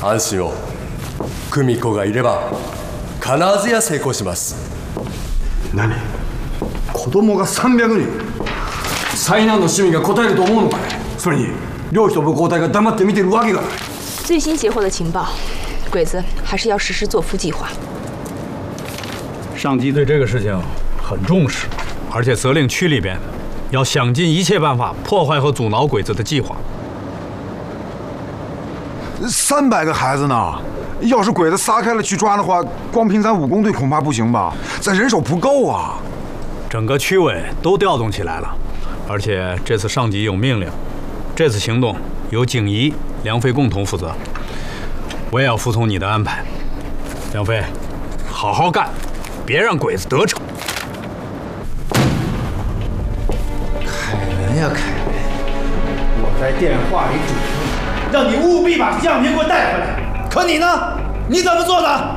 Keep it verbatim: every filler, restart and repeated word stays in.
安心を。久美子がいれば必ずや成功します。 何？子供がさんびゃくにん？災難の市民が答えると思うのかね？それに両人武交代が黙って見てるわけがない。 最新截获的情报，鬼子还是要实施做夫计划。 上级对这个事情很重视，而且责令区里边要想尽一切办法破坏和阻挠鬼子的计划。 三百个孩子呢？要是鬼子撒开了去抓的话，光凭咱武工队恐怕不行吧？咱人手不够啊！ 整个区委都调动起来了，而且这次上级有命令，这次行动由景怡、梁飞共同负责。我也要服从你的安排，梁飞，好好干，别让鬼子得逞。 凯文呀，凯文，我在电话里嘱咐你，让你务必把样品给我带回来。可你呢？你怎么做的？